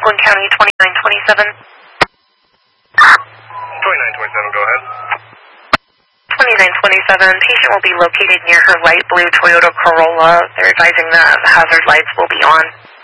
Oakland County 2927. 2927, go ahead. 2927, patient will be located near her light blue Toyota Corolla. They're advising the hazard lights will be on.